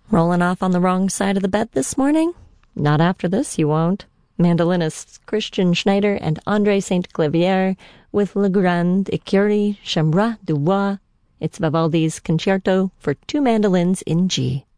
Rolling off on the wrong side of the bed this morning? Not after this, you won't. Mandolinists Christian Schneider and André Saint-Clavier with Le Grand Écurie Chambra du Bois. It's Vivaldi's Concerto for two mandolins in G.